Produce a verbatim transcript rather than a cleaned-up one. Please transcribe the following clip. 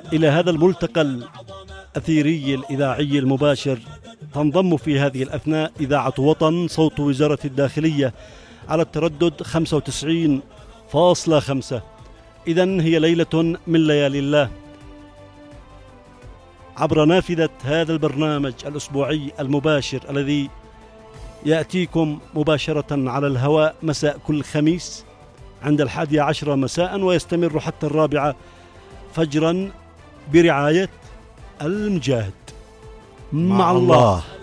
إلى هذا الملتقى الأثيري الإذاعي المباشر تنضم في هذه الأثناء إذاعة وطن صوت وزارة الداخلية على التردد خمسة وتسعين فاصلة خمسة. إذن هي ليلة من ليالي الله عبر نافذة هذا البرنامج الأسبوعي المباشر الذي يأتيكم مباشرة على الهواء مساء كل خميس عند الحادية عشرة مساء ويستمر حتى الرابعة فجرا برعاية المجاهد. مع, مع الله, الله.